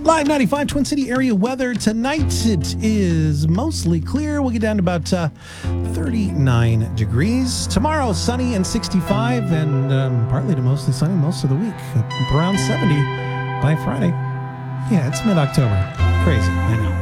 Live 95 Twin City area weather tonight. It is mostly clear. We'll get down to about 39 degrees. Tomorrow, sunny and 65, and partly to mostly sunny most of the week. Around 70 by Friday. Yeah, it's mid-October. Crazy, I know.